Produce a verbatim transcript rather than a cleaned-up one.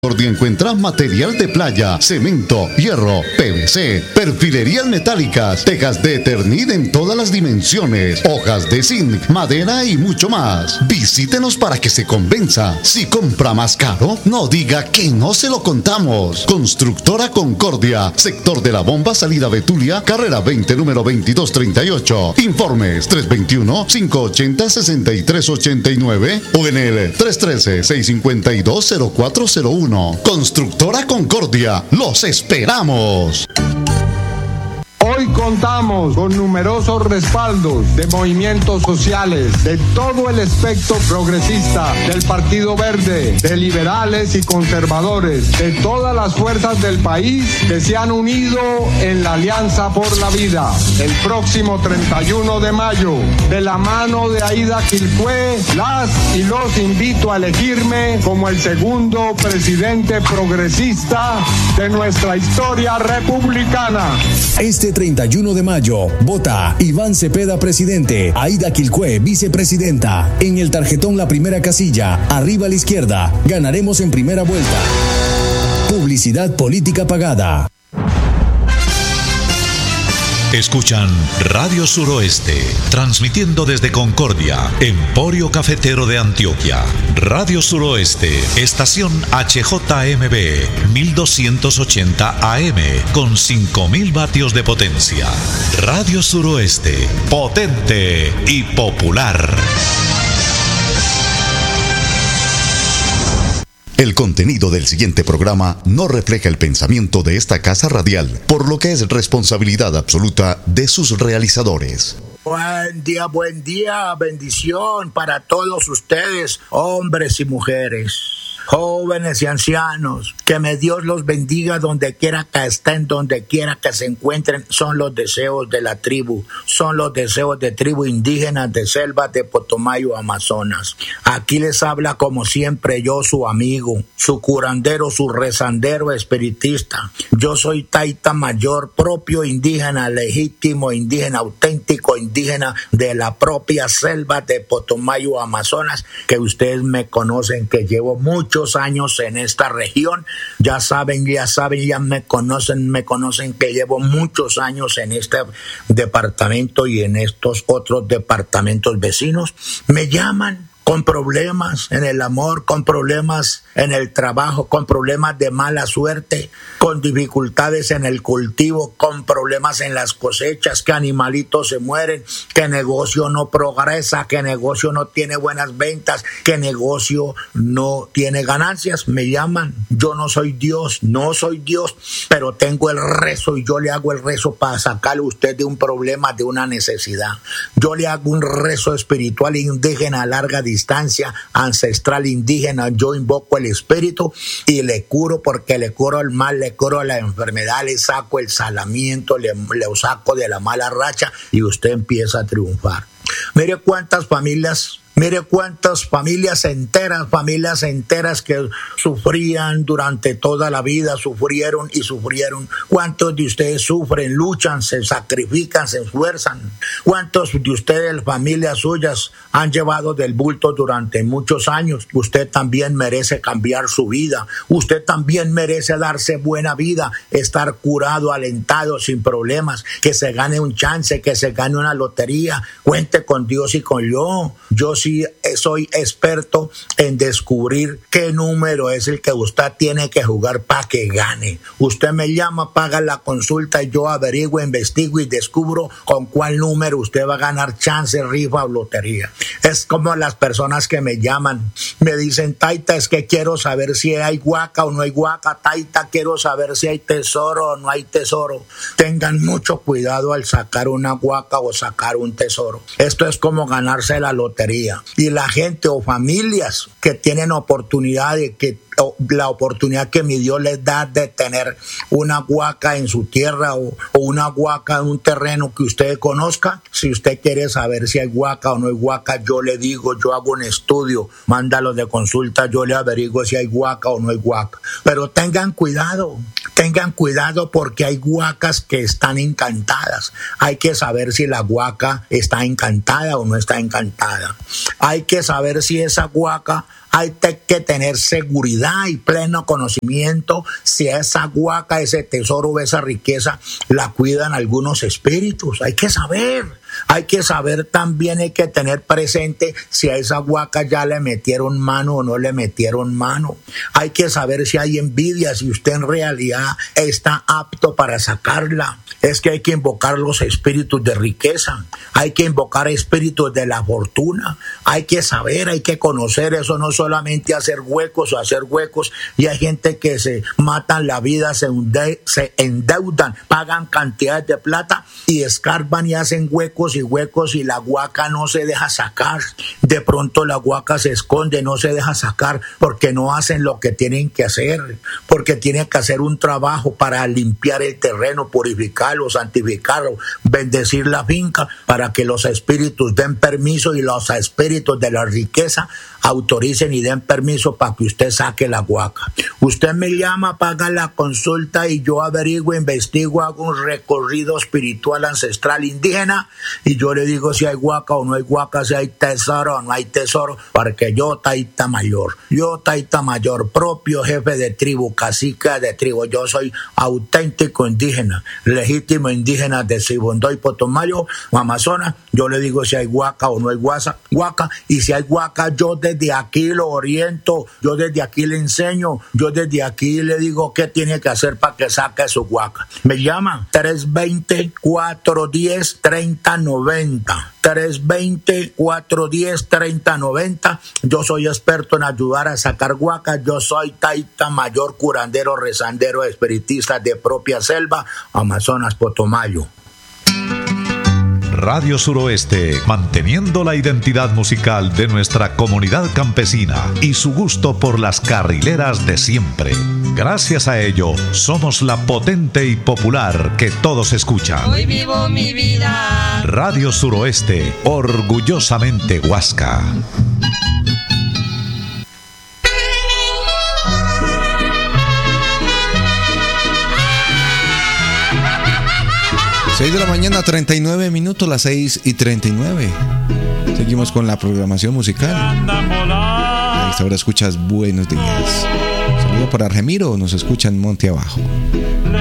Concordia encuentras material de playa, cemento, hierro, P V C, perfilerías metálicas, tejas de Eternit en todas las dimensiones, hojas de zinc, madera y mucho más. Visítenos para que se convenza. Si compra más caro, no diga que no se lo contamos. Constructora Concordia, sector de la Bomba, salida Betulia, carrera veinte, número veintidós treinta y ocho. Informes tres dos uno, cinco ocho cero, seis tres ocho nueve o en el tres uno tres, seis cinco dos, cero cuatro cero uno. Constructora Concordia, los esperamos. Hoy contamos con numerosos respaldos de movimientos sociales, de todo el espectro progresista, del Partido Verde, de liberales y conservadores, de todas las fuerzas del país que se han unido en la Alianza por la Vida. El próximo treinta y uno de mayo, de la mano de Aida Quilpué, las y los invito a elegirme como el segundo presidente progresista de nuestra historia republicana. Este treinta y uno de mayo, vota Iván Cepeda presidente, Aida Quilpué vicepresidenta. En el tarjetón la primera casilla, arriba a la izquierda, ganaremos en primera vuelta. Publicidad política pagada. Escuchan Radio Suroeste, transmitiendo desde Concordia, Emporio Cafetero de Antioquia. Radio Suroeste, estación H J M B, mil doscientos ochenta A M, con cinco mil vatios de potencia. Radio Suroeste, potente y popular. El contenido del siguiente programa no refleja el pensamiento de esta casa radial, por lo que es responsabilidad absoluta de sus realizadores. Buen día, buen día, bendición para todos ustedes, hombres y mujeres, jóvenes y ancianos. Que me Dios los bendiga donde quiera que estén, donde quiera que se encuentren. Son los deseos de la tribu, son los deseos de tribu indígenas de selvas de Putumayo, Amazonas. Aquí les habla como siempre yo, su amigo, su curandero, su rezandero espiritista. Yo soy Taita Mayor, propio indígena, legítimo indígena, auténtico indígena de la propia selva de Putumayo, Amazonas, que ustedes me conocen, que llevo muchos años en esta región. Ya saben, ya saben, ya me conocen, me conocen que llevo muchos años en este departamento y en estos otros departamentos vecinos. Me llaman con problemas en el amor, con problemas en el trabajo, con problemas de mala suerte, con dificultades en el cultivo, con problemas en las cosechas, que animalitos se mueren, que negocio no progresa, que negocio no tiene buenas ventas, que negocio no tiene ganancias. Me llaman. Yo no soy Dios, no soy Dios, pero tengo el rezo y yo le hago el rezo para sacarle a usted de un problema, de una necesidad. Yo le hago un rezo espiritual indígena a larga distancia, ancestral indígena. Yo invoco el espíritu y le curo, porque le curo el mal, le curo la enfermedad, le saco el salamiento, le, le saco de la mala racha y usted empieza a triunfar. Mire cuántas familias Mire cuántas familias enteras, familias enteras que sufrían durante toda la vida, sufrieron y sufrieron. ¿Cuántos de ustedes sufren, luchan, se sacrifican, se esfuerzan? ¿Cuántos de ustedes, familias suyas, han llevado del bulto durante muchos años? Usted también merece cambiar su vida. Usted también merece darse buena vida, estar curado, alentado, sin problemas, que se gane un chance, que se gane una lotería. Cuente con Dios y con yo. Yo sí soy experto en descubrir qué número es el que usted tiene que jugar para que gane. Usted me llama, paga la consulta y yo averiguo, investigo y descubro con cuál número usted va a ganar chance, rifa o lotería. Es como las personas que me llaman, me dicen: Taita, es que quiero saber si hay huaca o no hay huaca. Taita, quiero saber si hay tesoro o no hay tesoro. Tengan mucho cuidado al sacar una huaca o sacar un tesoro. Esto es como ganarse la lotería. Y la gente o familias que tienen oportunidad de que la oportunidad que mi Dios les da de tener una huaca en su tierra o, o una huaca en un terreno que usted conozca. Si usted quiere saber si hay huaca o no hay huaca, yo le digo, yo hago un estudio, mándalo de consulta, yo le averiguo si hay huaca o no hay huaca. Pero tengan cuidado, tengan cuidado porque hay huacas que están encantadas. Hay que saber si la huaca está encantada o no está encantada. Hay que saber si esa huaca hay que tener seguridad y pleno conocimiento si esa huaca, ese tesoro, esa riqueza la cuidan algunos espíritus. Hay que saber. Hay que saber también, hay que tener presente si a esa huaca ya le metieron mano o no le metieron mano. Hay que saber si hay envidia, si usted en realidad está apto para sacarla. Es que hay que invocar los espíritus de riqueza, hay que invocar espíritus de la fortuna, hay que saber, hay que conocer eso, no solamente hacer huecos o hacer huecos. Y hay gente que se matan la vida, se, hunde, se endeudan, pagan cantidades de plata y escarban y hacen huecos y huecos y la huaca no se deja sacar. De pronto la huaca se esconde, no se deja sacar porque no hacen lo que tienen que hacer, porque tienen que hacer un trabajo para limpiar el terreno, purificarlo, santificarlo, bendecir la finca para que los espíritus den permiso y los espíritus de la riqueza autoricen y den permiso para que usted saque la huaca. Usted me llama, paga la consulta y yo averiguo, investigo, hago un recorrido espiritual ancestral indígena y yo le digo si hay huaca o no hay huaca, si hay tesoro o no hay tesoro, porque yo, Taita Mayor, yo, Taita Mayor, propio jefe de tribu, cacique de tribu, yo soy auténtico indígena, legítimo indígena de Sibundoy, Potomayo, Amazonas, yo le digo si hay huaca o no hay huaca, y si hay huaca, yo desde aquí lo oriento, yo desde aquí le enseño, yo desde aquí le digo qué tiene que hacer para que saque su huaca. Me llama tres dos cero, cuatro uno cero, tres cero nueve cero. tres dos cero, cuatro uno cero, tres cero nueve cero. Yo soy experto en ayudar a sacar huacas. Yo soy Taita Mayor, curandero, rezandero, espiritista de propia selva, Amazonas, Potomayo. Radio Suroeste, manteniendo la identidad musical de nuestra comunidad campesina y su gusto por las carrileras de siempre. Gracias a ello, somos la potente y popular que todos escuchan. Hoy vivo mi vida. Radio Suroeste, orgullosamente Huasca. seis de la mañana, treinta y nueve minutos, las seis y treinta y nueve. Seguimos con la programación musical. A esta hora escuchas Buenos Días. Saludo para Argemiro, nos escucha en Monte Abajo.